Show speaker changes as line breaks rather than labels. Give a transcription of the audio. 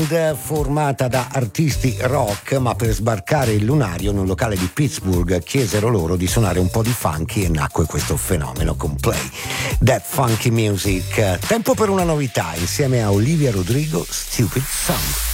formata da artisti rock, ma per sbarcare il lunario in un locale di Pittsburgh chiesero loro di suonare un po' di funky e nacque questo fenomeno con Play That Funky Music. Tempo per una novità insieme a Olivia Rodrigo, Stupid Song.